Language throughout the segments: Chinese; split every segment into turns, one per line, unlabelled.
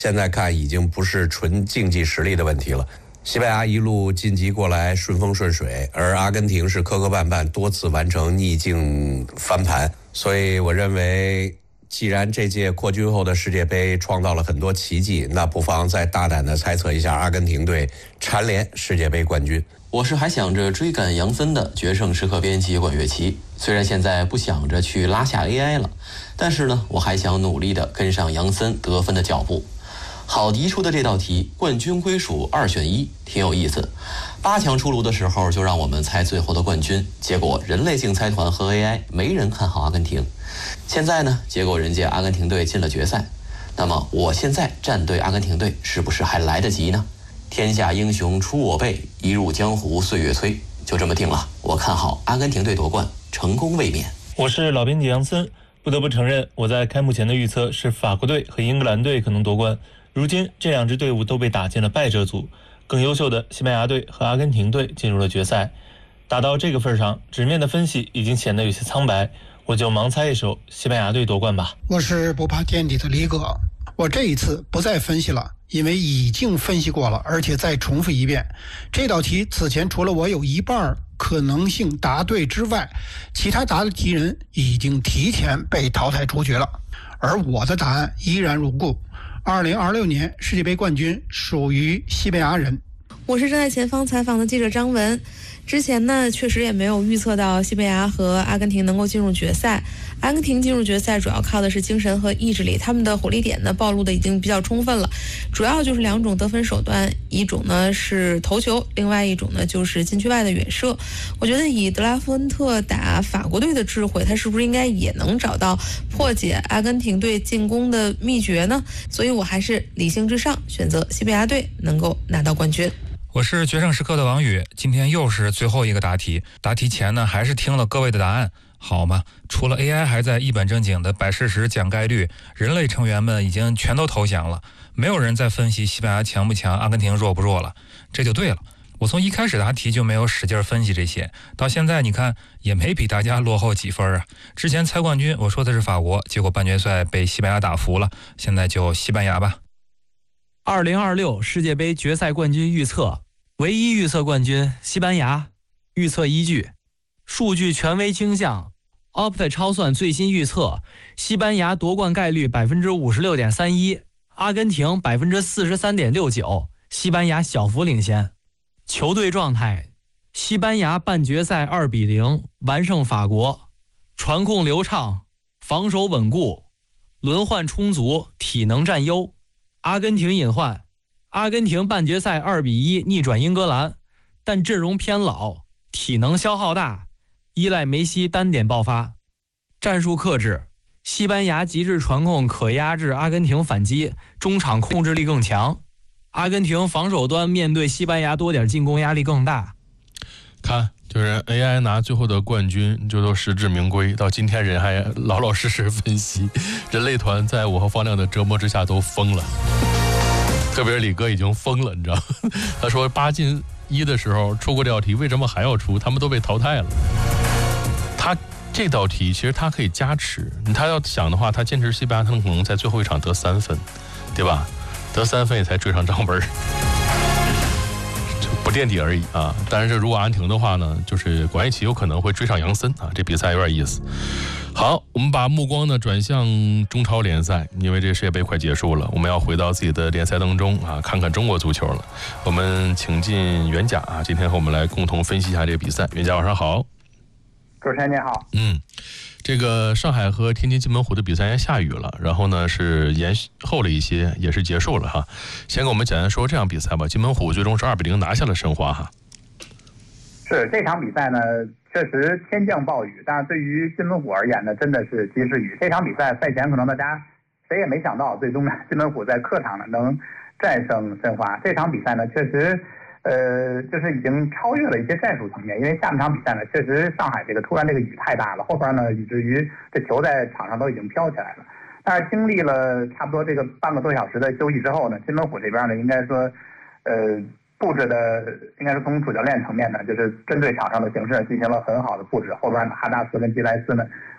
现在看已经不是纯竞技实力的问题了。西班牙一路晋级过来顺风顺水，而阿根廷是磕磕绊绊，多次完成逆境翻盘。所以我认为，既然这届扩军后的世界杯创造了很多奇迹，那不妨再大胆地猜测一下阿根廷队蝉联世界杯冠军。
我是还想着追赶杨森的决胜时刻编辑管乐琪，虽然现在不想着去拉下 AI 了，但是呢，我还想努力地跟上杨森得分的脚步。郝迪出的这道题，冠军归属2选1，挺有意思。8强出炉的时候就让我们猜最后的冠军，结果人类竞猜团和 AI 没人看好阿根廷。现在呢，结果人家阿根廷队进了决赛，那么我现在站队阿根廷队是不是还来得及呢？天下英雄出我辈，一入江湖岁月催，就这么定了。我看好阿根廷队夺冠，成功卫冕。
我是老编辑杨森，不得不承认，我在开幕前的预测是法国队和英格兰队可能夺冠。如今这两支队伍都被打进了败者组，更优秀的西班牙队和阿根廷队进入了决赛。打到这个份上，纸面的分析已经显得有些苍白，我就盲猜一手西班牙队夺冠吧。
我是不怕垫底的李哥，我这一次不再分析了，因为已经分析过了，而且再重复一遍。这道题此前除了我有一半可能性答对之外，其他答的题人已经提前被淘汰出局了，而我的答案依然如故。2026年世界杯冠军属于西班牙人。
我是正在前方采访的记者张文。之前呢，确实也没有预测到西班牙和阿根廷能够进入决赛。阿根廷进入决赛主要靠的是精神和意志力，他们的火力点呢暴露的已经比较充分了，主要就是2种得分手段，一种呢是头球，另外一种呢就是禁区外的远射。我觉得以德拉夫恩特打法国队的智慧，他是不是应该也能找到破解阿根廷队进攻的秘诀呢？所以我还是理性至上，选择西班牙队能够拿到冠军。
我是决胜时刻的王宇，今天又是最后一个答题。答题前呢，还是听了各位的答案，好吗？除了 AI 还在一本正经的摆事实讲概率，人类成员们已经全都投降了，没有人再分析西班牙强不强，阿根廷弱不弱了，这就对了。我从一开始答题就没有使劲分析这些，到现在你看也没比大家落后几分啊。之前猜冠军我说的是法国，结果半决赛被西班牙打服了，现在就西班牙吧。
2026世界杯决赛冠军预测，唯一预测冠军西班牙。预测依据：数据权威倾向 Opta 超算最新预测，西班牙夺冠概率 56.31%， 阿根廷 43.69%， 西班牙小幅领先。球队状态：西班牙半决赛2-0完胜法国，传控流畅，防守稳固，轮换充足，体能占优。阿根廷隐患：阿根廷半决赛2-1逆转英格兰，但阵容偏老，体能消耗大，依赖梅西单点爆发。战术克制：西班牙极致传控可压制阿根廷反击，中场控制力更强。阿根廷防守端面对西班牙多点进攻压力更大。
看，就是 AI 拿最后的冠军，就都实至名归。到今天人还老老实实分析，人类团在我和方亮的折磨之下都疯了，特别是李哥已经疯了，你知道？他说8进1的时候出过这道题，为什么还要出？他们都被淘汰了。他这道题其实他可以加持，他要想的话，他坚持西班牙，他可能在最后一场得3分，对吧？得3分也才追上张文，不垫底而已啊。但是如果阿根廷的话呢，就是管乐琪有可能会追上杨森啊，这比赛有点意思。好，我们把目光呢转向中超联赛，因为这世界杯快结束了，我们要回到自己的联赛当中啊，看看中国足球了。我们请进袁甲啊，今天和我们来共同分析一下这个比赛。袁甲晚上好。
主持人你好。
这个上海和天津津门虎的比赛也下雨了，然后呢是延后了一些，也是结束了哈。先给我们简单说这场比赛吧。津门虎最终是2-0拿下了申花哈。
是这场比赛呢，确实天降暴雨，但是对于津门虎而言呢，真的是及时雨。这场比赛赛前可能大家谁也没想到，最终呢津门虎在客场呢能战胜申花。这场比赛呢，确实就是已经超越了一些战术层面，因为下半场比赛呢，确实上海突然这个雨太大了，后边呢以至于这球在场上都已经飘起来了。但是经历了差不多这个半个多小时的休息之后呢，津门虎这边呢应该说布置的应该是从主教练层面呢，就是针对场上的形势进行了很好的布置。后边呢哈达斯跟基莱斯呢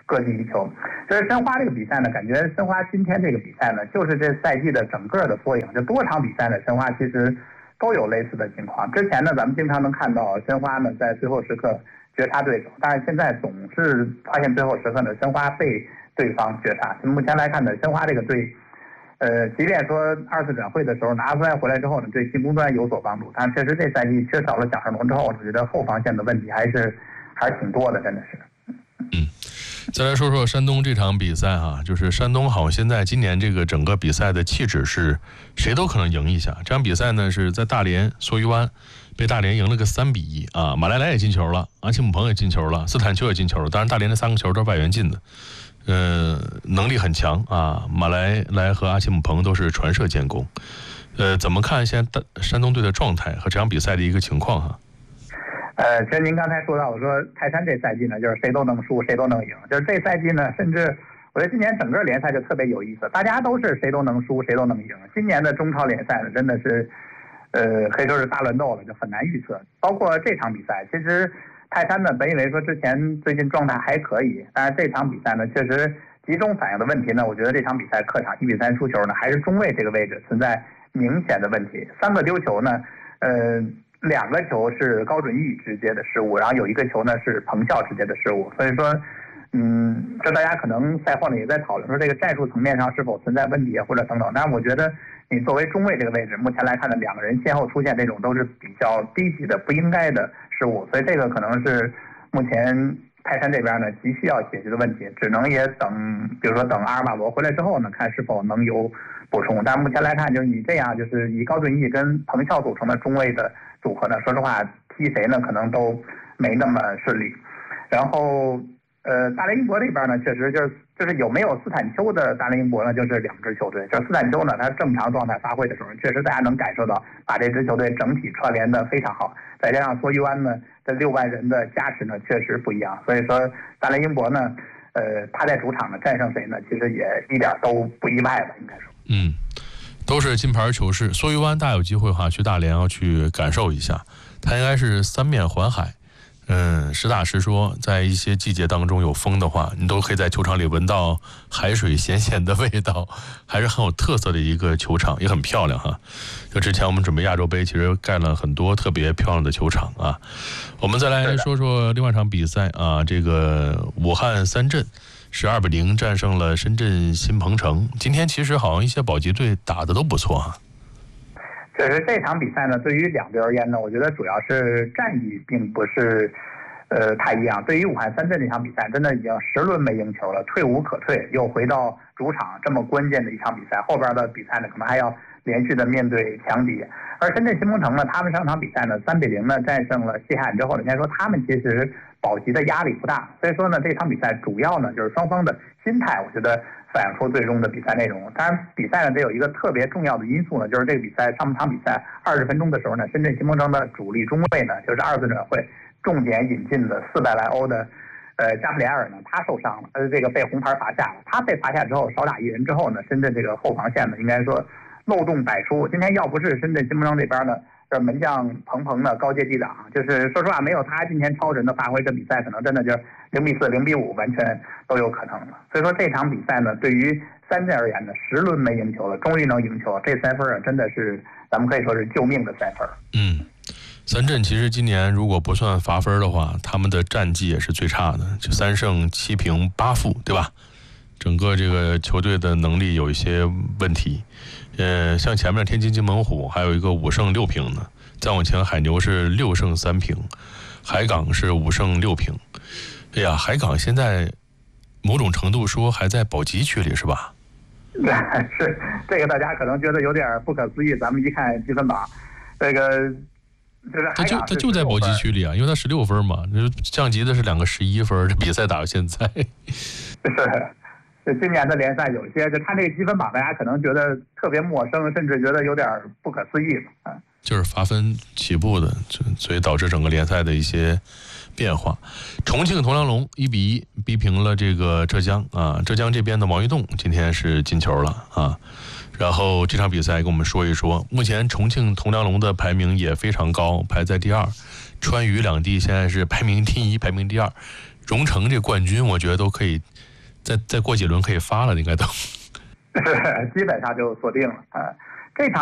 各进一球。就是申花这个比赛呢，感觉申花今天这个比赛呢，就是这赛季的整个的缩影。就多场比赛呢，申花其实都有类似的情况。之前呢，咱们经常能看到申花呢在最后时刻绝杀对手，但是现在总是发现最后时刻呢，申花被对方绝杀。目前来看呢，申花这个队，即便说2次转会的时候拿出来回来之后呢，对进攻端有所帮助，但确实这赛季缺少了蒋胜龙之后，我觉得后防线的问题还是挺多的，真的是。
再来说说山东这场比赛哈，就是山东好像现在今年这个整个比赛的气质是谁都可能赢一下。这场比赛呢是在大连梭鱼湾被大连赢了个3-1啊，马莱莱也进球了，阿奇姆彭也进球了，斯坦丘也进球了，当然大连那3个球都是外援进的。能力很强啊，马莱莱和阿奇姆彭都是传射建功。怎么看现在山东队的状态和这场比赛的一个情况哈？
其实您刚才说到，我说泰山这赛季呢，就是谁都能输，谁都能赢。就是这赛季呢，甚至我觉得今年整个联赛就特别有意思，大家都是谁都能输，谁都能赢。今年的中超联赛呢，真的是，可以说是大乱斗了，就很难预测。包括这场比赛，其实泰山呢，本以为说之前最近状态还可以，但是这场比赛呢，确实集中反映的问题呢，我觉得这场比赛客场1-3输球呢，还是中卫这个位置存在明显的问题。3个丢球呢，2个球是高准翼直接的失误，然后有1个球呢是彭笑直接的失误，所以说，这大家可能赛后呢也在讨论说这个战术层面上是否存在问题或者等等。但是我觉得你作为中卫这个位置，目前来看呢，2个人先后出现这种都是比较低级的不应该的失误，所以这个可能是目前泰山这边呢急需要解决的问题，只能也等，比如说等阿尔瓦罗回来之后呢，看是否能有补充。但目前来看，就是你这样就是以高准翼跟彭笑组成的中卫的组合呢，说实话踢谁呢可能都没那么顺利。然后大连英博这边呢，确实就是有没有斯坦丘的大连英博呢，就是2支球队。就是斯坦丘呢，他正常状态发挥的时候，确实大家能感受到把这支球队整体串联的非常好。再加上梭鱼湾呢，这6万人的加持呢，确实不一样。所以说大连英博呢，他在主场呢战胜谁呢，其实也一点都不意外吧，应该说。
都是金牌球士。梭鱼湾大家有机会的话去大连要去感受一下，它应该是3面环海。实打实说，在一些季节当中有风的话，你都可以在球场里闻到海水咸咸的味道，还是很有特色的一个球场，也很漂亮哈。就之前我们准备亚洲杯，其实盖了很多特别漂亮的球场啊。我们再来说说另外一场比赛啊，这个武汉三镇是2-0战胜了深圳新鹏城。今天其实好像一些保级队打的都不错啊。
确实这场比赛呢，对于2队而言呢，我觉得主要是战役并不是太一样。对于武汉三镇这场比赛，真的已经10轮没赢球了，退无可退，又回到主场这么关键的一场比赛，后边的比赛呢可能还要连续的面对强敌。而深圳新鹏城呢，他们上场比赛呢3-0呢战胜了西海岸之后，应该说他们其实保级的压力不大。所以说呢，这场比赛主要呢就是双方的心态，我觉得反映出最终的比赛内容。当然，比赛呢这有一个特别重要的因素呢，就是这个比赛上半场比赛20分钟的时候呢，深圳新鹏城的主力中卫呢，就是2次转会重点引进的400来欧的加布里埃尔呢，他受伤了，这个被红牌罚下了。他被罚下之后，少打1人之后呢，深圳这个后防线呢，应该说漏洞百出。今天要不是深圳新鹏城这边呢，这门将彭的高阶击掌，就是说实话，没有他今天超神的发挥，这比赛可能真的就0-4、0-5，完全都有可能了。所以说这场比赛呢，对于三镇而言呢，10轮没赢球了，终于能赢球，这3分啊，真的是咱们可以说是救命的3分。
三镇其实今年如果不算罚分的话，他们的战绩也是最差的，就3胜7平8负，对吧？整个这个球队的能力有一些问题。像前面天津津门虎还有一个5胜6平呢，再往前海牛是6胜3平，海港是5胜6平。哎呀，海港现在某种程度说还在保级区里是吧？
是，这个大家可能觉得有点不可思议。咱们一看积分榜，这个
他就在保级区里啊，因为他16分嘛，降级的是2个11分，这比赛打到现在。
是，今年的联赛有些就看这个积分榜，大家可能觉得特别陌生，甚至觉得有点不可思议啊。
就是罚分起步的，所以导致整个联赛的一些变化。重庆铜梁龙1-1逼平了这个浙江啊，浙江这边的毛玉栋今天是进球了啊。然后这场比赛跟我们说一说，目前重庆铜梁龙的排名也非常高，排在第2，川渝两地现在是排名第1、排名第2。 荣成这冠军，我觉得都可以再过几轮可以发了，应该都
基本上就锁定了。这场